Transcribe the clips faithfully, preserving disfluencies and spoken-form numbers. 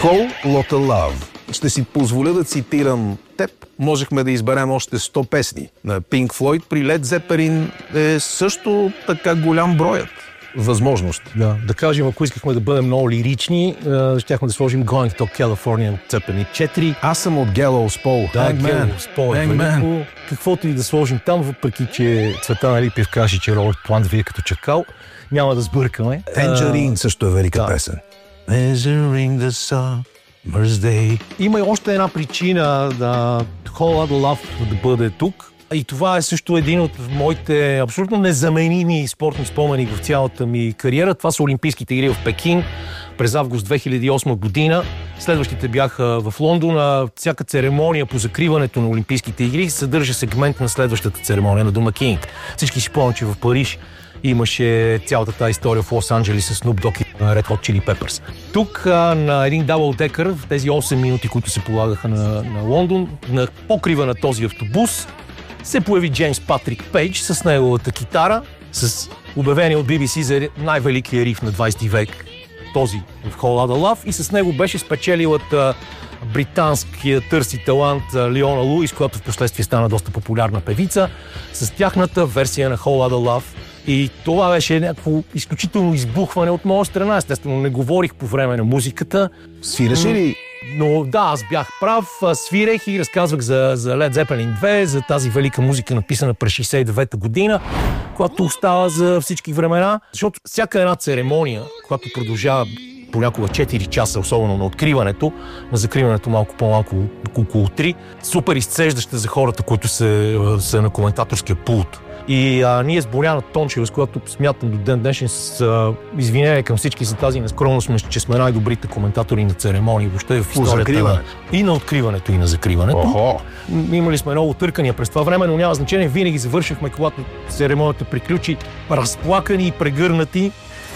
Whole Lotta Love. Ще си позволя да цитирам теб. Можехме да изберем още сто песни. На Pink Floyd при Led Zeppelin е също така голям броят възможност. Да, да кажем, ако искахме да бъдем много лирични, щяхме да сложим Going to California от Zeppelin четири. Аз съм от Gallows Pole. Да, Gallows Pole е велико. Каквото и да сложим там, въпреки че Цветан Алипиев каже, че Робърт Плант вие като чакал, няма да сбъркаме. Tangerine също е велика да. песен. Measuring the summer's day. Има и още една причина да Whole Lotta Love да бъде тук. И това е също един от моите абсолютно незаменими спортни спомени в цялата ми кариера. Това са Олимпийските игри в Пекин през август две хиляди и осма година. Следващите бяха в Лондон. Всяка церемония по закриването на Олимпийските игри съдържа сегмент на следващата церемония на домакините. Всички си помнят, че в Париж имаше цялата тази история в Лос-Анджелес с Snoop Dogg и Red Hot Chili Peppers. Тук а, на един дабл-декър, в тези осем минути, които се полагаха на, на Лондон, на покрива на този автобус, се появи Джеймс Патрик Пейдж с неговата китара, с обявение от Би Би Си за най-великия риф на двайсети век, този в Whole Lotta Love, и с него беше спечелилата британския търси талант Леона Луис, която в последствие стана доста популярна певица, с тяхната версия на Whole Lotta Love. И това беше някакво изключително избухване от моя страна. Естествено, не говорих по време на музиката. Свираш ли? Но да, аз бях прав, свирех и разказвах за, за Led Zeppelin две, за тази велика музика, написана през шейсет и девета година, която остава за всички времена, защото всяка една церемония, която продължава понякога четири часа, особено на откриването, на закриването малко по-малко, около три, супер изцеждаща за хората, които са, са на коментаторския пулт. И а, ние с Боряна Тончева, с която смятам до ден днешен с а, извинение към всички за тази нескромност, че сме най-добрите коментатори на церемонии, въобще в историята на, и на откриването, и на закриването. Охо. Имали сме много търкания през това време, но няма значение. Винаги завършихме, когато церемонията приключи, разплакани и прегърнати,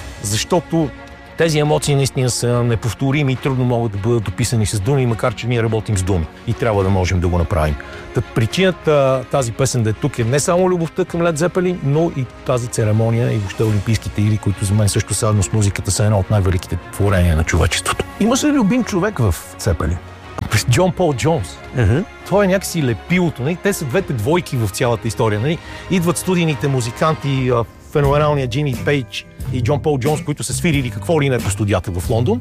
защото тези емоции наистина са неповторими и трудно могат да бъдат описани с думи, макар че ние работим с думи и трябва да можем да го направим. Та причината тази песен да е тук е не само любовта към Led Zeppelin, но и тази церемония и въобще Олимпийските игри, които за мен също заедно с музиката са една от най-великите творения на човечеството. Имаш ли любим човек в Zeppelin? Джон Пол Джонс. Uh-huh. Това е някакси лепилото. Нали? Те са двете двойки в цялата история. Нали? Идват студийните музиканти, феноменалният Джимми Пейдж и Джон Пол Джонс, които са свирили какво ли не по студията в Лондон.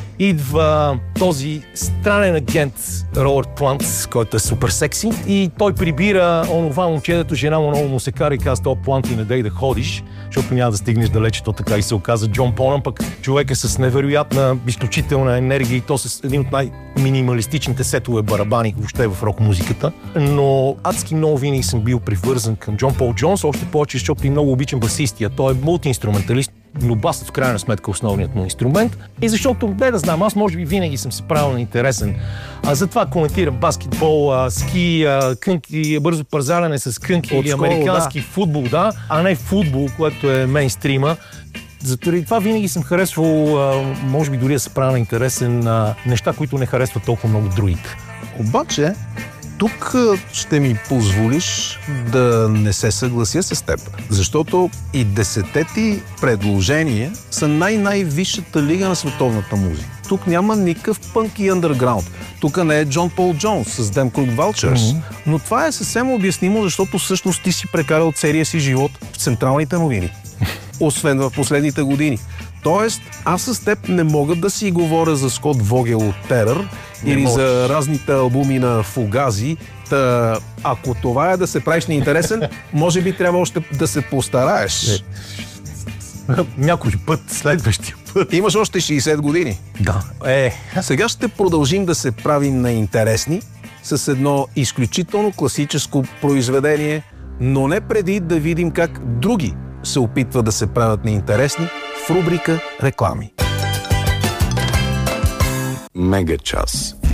Идва този странен агент Робърт Плант, който е супер секси, и той прибира онова момче, дето жена му много му се кара и казва: "То Плант, и не дай да ходиш, защото няма да стигнеш далече." То така и се оказа. Джон Бонъм пък човек е с невероятна, изключителна енергия и то с един от най-минималистичните сетове барабани въобще в рок-музиката. Но адски много винаги съм бил привързан към Джон Пол Джонс, още повече, защото и много обичам басистия. Той е мултиинструменталист, но басът в крайна сметка е основният му инструмент. И защото, не да знам, аз може би винаги съм се правил на интересен. А затова коментирам баскетбол, а, ски, а, кънки, бързо парзаляне с кънки или американски да. футбол, да, а не футбол, което е мейнстрима. Затова това винаги съм харесвал, а, може би дори да се правя на интересен на неща, които не харесват толкова много другите. Обаче, тук ще ми позволиш да не се съглася с теб, защото и десетте ти предложения са най-най-висшата лига на световната музика. Тук няма никакъв пънк и андерграунд. Тук не е Джон Пол Джонс с Them Crooked Vultures, mm-hmm. но това е съвсем обяснимо, защото всъщност ти си прекарал целия си живот в централните новини, освен в последните години. Тоест, аз с теб не мога да си говоря за Скот Вогел от Терър или можеш. За разните албуми на Фугази. Та, ако това е да се правиш неинтересен, може би трябва още да се постараеш. Някой път, следващия път. Имаш още шейсет години. Да. Е. Сега ще продължим да се правим на интересни с едно изключително класическо произведение, но не преди да видим как други се опитват да се правят неинтересни в рубрика реклами. Мега час.